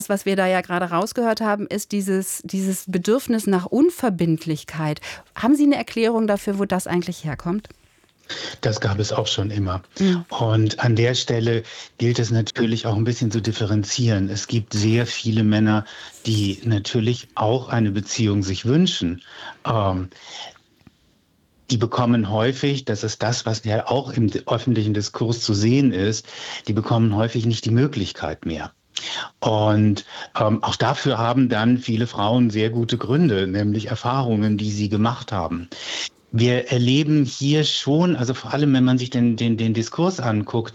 was wir da ja gerade rausgehört haben, ist dieses Bedürfnis nach Unverbindlichkeit. Haben Sie eine Erklärung dafür, wo das eigentlich herkommt? Das gab es auch schon immer. Mhm. Und an der Stelle gilt es natürlich auch ein bisschen zu differenzieren. Es gibt sehr viele Männer, die natürlich auch eine Beziehung sich wünschen. Ähm, Die bekommen häufig, das ist das, was ja auch im öffentlichen Diskurs zu sehen ist, die bekommen häufig nicht die Möglichkeit mehr. Und auch dafür haben dann viele Frauen sehr gute Gründe, nämlich Erfahrungen, die sie gemacht haben. Wir erleben hier schon, also vor allem, wenn man sich den Diskurs anguckt,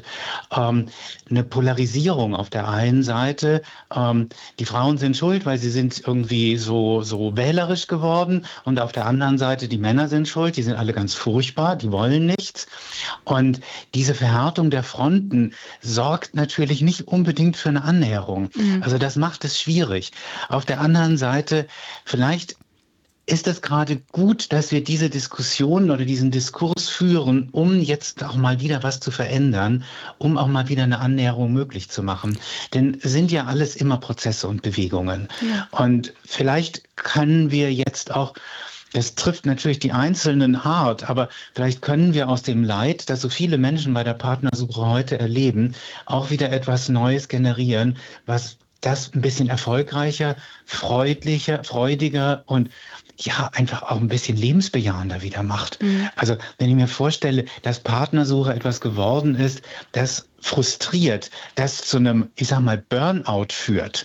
eine Polarisierung auf der einen Seite. Die Frauen sind schuld, weil sie sind irgendwie so wählerisch geworden. Und auf der anderen Seite, die Männer sind schuld, die sind alle ganz furchtbar, die wollen nichts. Und diese Verhärtung der Fronten sorgt natürlich nicht unbedingt für eine Annäherung. Mhm. Also das macht es schwierig. Auf der anderen Seite, vielleicht ist es gerade gut, dass wir diese Diskussion oder diesen Diskurs führen, um jetzt auch mal wieder was zu verändern, um auch mal wieder eine Annäherung möglich zu machen. Denn es sind ja alles immer Prozesse und Bewegungen. Ja. Und vielleicht können wir jetzt auch, das trifft natürlich die Einzelnen hart, aber vielleicht können wir aus dem Leid, das so viele Menschen bei der Partnersuche heute erleben, auch wieder etwas Neues generieren, was das ein bisschen erfolgreicher, freundlicher, freudiger und ja, einfach auch ein bisschen lebensbejahender wieder macht. Mhm. Also wenn ich mir vorstelle, dass Partnersuche etwas geworden ist, das frustriert, das zu einem, ich sag mal, Burnout führt,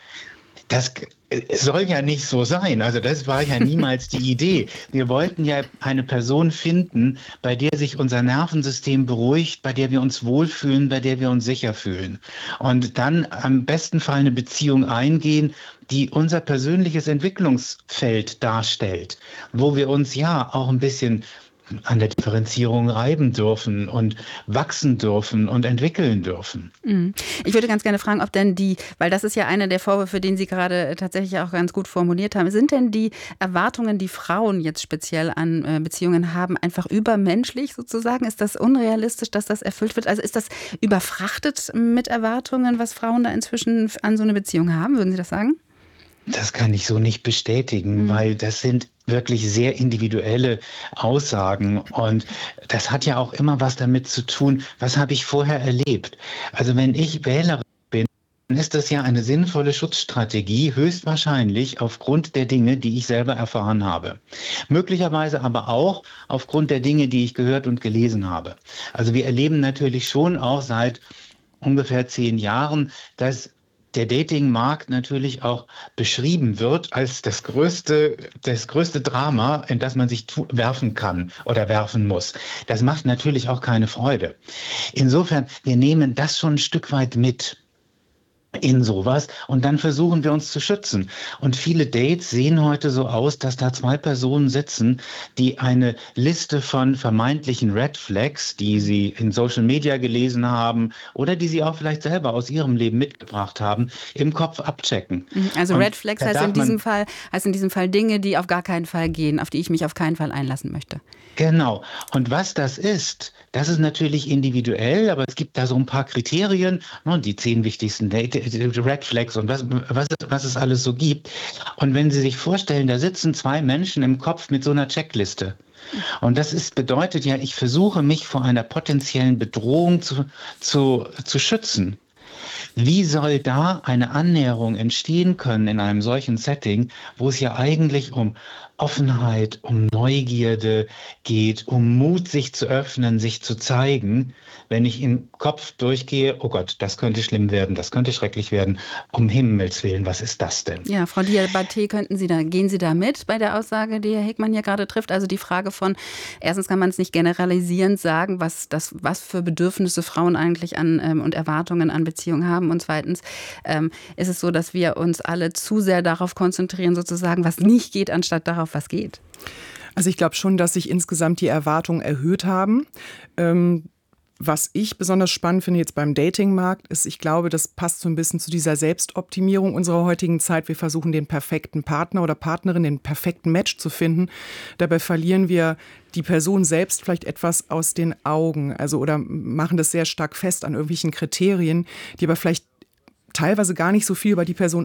das soll ja nicht so sein. Also das war ja niemals die Idee. Wir wollten ja eine Person finden, bei der sich unser Nervensystem beruhigt, bei der wir uns wohlfühlen, bei der wir uns sicher fühlen. Und dann am besten Fall eine Beziehung eingehen, die unser persönliches Entwicklungsfeld darstellt, wo wir uns ja auch ein bisschen an der Differenzierung reiben dürfen und wachsen dürfen und entwickeln dürfen. Mhm. Ich würde ganz gerne fragen, ob denn weil das ist ja einer der Vorwürfe, den Sie gerade tatsächlich auch ganz gut formuliert haben, sind denn die Erwartungen, die Frauen jetzt speziell an Beziehungen haben, einfach übermenschlich sozusagen? Ist das unrealistisch, dass das erfüllt wird? Also ist das überfrachtet mit Erwartungen, was Frauen da inzwischen an so eine Beziehung haben? Würden Sie das sagen? Das kann ich so nicht bestätigen, Mhm. weil das sind wirklich sehr individuelle Aussagen und das hat ja auch immer was damit zu tun, was habe ich vorher erlebt. Also wenn ich Wählerin bin, dann ist das ja eine sinnvolle Schutzstrategie, höchstwahrscheinlich aufgrund der Dinge, die ich selber erfahren habe. Möglicherweise aber auch aufgrund der Dinge, die ich gehört und gelesen habe. Also wir erleben natürlich schon auch seit ungefähr 10 Jahren, dass der Datingmarkt natürlich auch beschrieben wird als das größte Drama, in das man sich werfen kann oder werfen muss. Das macht natürlich auch keine Freude. Insofern, wir nehmen das schon ein Stück weit mit in sowas und dann versuchen wir uns zu schützen. Und viele Dates sehen heute so aus, dass da zwei Personen sitzen, die eine Liste von vermeintlichen Red Flags, die sie in Social Media gelesen haben oder die sie auch vielleicht selber aus ihrem Leben mitgebracht haben, im Kopf abchecken. Mhm. Also Red Und Flags da darf man heißt in diesem Fall Dinge, die auf gar keinen Fall gehen, auf die ich mich auf keinen Fall einlassen möchte. Genau. Und was das ist natürlich individuell, aber es gibt da so ein paar Kriterien, ne, die 10 wichtigsten Red Flags und was es alles so gibt. Und wenn Sie sich vorstellen, da sitzen zwei Menschen im Kopf mit so einer Checkliste. Und bedeutet ja, ich versuche mich vor einer potenziellen Bedrohung zu schützen. Wie soll da eine Annäherung entstehen können in einem solchen Setting, wo es ja eigentlich um Offenheit, um Neugierde geht, um Mut, sich zu öffnen, sich zu zeigen, wenn ich im Kopf durchgehe, oh Gott, das könnte schlimm werden, das könnte schrecklich werden, um Himmels Willen, was ist das denn? Ja, Frau Diabaté, gehen Sie da mit bei der Aussage, die Herr Hegmann hier gerade trifft? Also die Frage von, erstens kann man es nicht generalisierend sagen, was für Bedürfnisse Frauen eigentlich und Erwartungen an Beziehungen haben. Und zweitens ist es so, dass wir uns alle zu sehr darauf konzentrieren, sozusagen, was nicht geht, anstatt darauf, was geht. Also ich glaube schon, dass sich insgesamt die Erwartungen erhöht haben. Was ich besonders spannend finde jetzt beim Datingmarkt ist, ich glaube, das passt so ein bisschen zu dieser Selbstoptimierung unserer heutigen Zeit. Wir versuchen, den perfekten Partner oder Partnerin, den perfekten Match zu finden. Dabei verlieren wir die Person selbst vielleicht etwas aus den Augen, also oder machen das sehr stark fest an irgendwelchen Kriterien, die aber vielleicht teilweise gar nicht so viel über die Person